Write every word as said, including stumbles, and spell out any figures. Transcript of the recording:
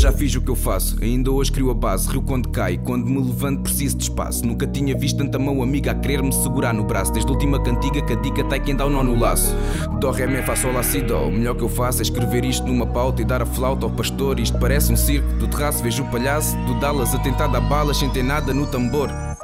já fiz o que eu faço, ainda hoje crio a base. Rio quando cai, quando me levanto preciso de espaço. Nunca tinha visto tanta mão amiga a querer-me segurar no braço. Desde a última cantiga que a dica tá quem dá o nó no laço. Dó, ré, mi, fá, sol, lá, si, dó. O melhor que eu faço é escrever isto numa pauta e dar a flauta ao pastor. Isto parece um circo, do terraço vejo o palhaço do Dallas a tentar dar balas sem ter nada no tambor.